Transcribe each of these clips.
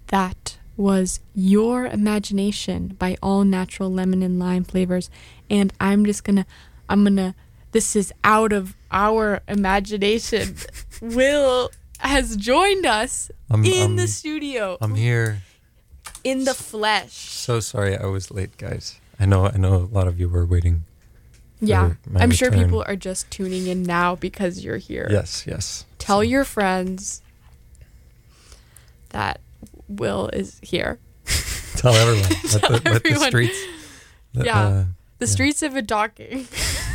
That was Your Imagination by All Natural Lemon and Lime Flavors. And this is out of our imagination. Will has joined us in the studio. I'm here. In the flesh. So sorry I was late, guys. I know a lot of you were waiting. Yeah, I'm sure return. people are just tuning in now because you're here. Yes. Tell your friends that Will is here. Tell everyone. Let the streets. The streets have been talking.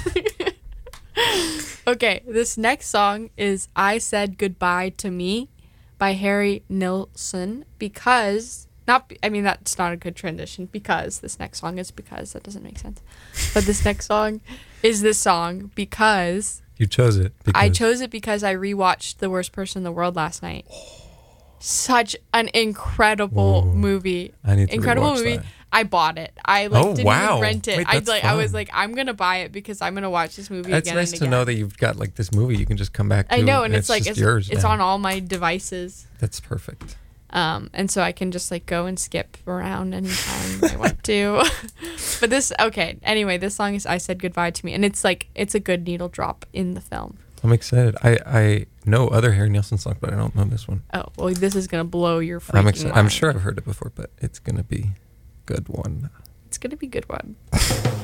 Okay, this next song is I Said Goodbye to Me by Harry Nilsson because... that's not a good transition because this next song is because that doesn't make sense. But this next song is this song because... You chose it. I chose it because I rewatched The Worst Person in the World last night. Such an incredible movie. I need to incredible movie. that. I bought it. I didn't even rent it. Wait, I was like, I'm gonna buy it because I'm gonna watch this movie It's again nice and to again. know that you've got like this movie you can just come back to. I know, and it's like just yours it's now. on all my devices. That's perfect. And so I can just like go and skip around anytime I want to. But anyway, this song is I Said Goodbye to Me, and it's a good needle drop in the film. I'm excited. I know other Harry Nilsson songs, but I don't know this one. Oh, well, this is going to blow your freaking I'm excited. mind. I'm sure I've heard it before, but it's going to be a good one. It's going to be a good one.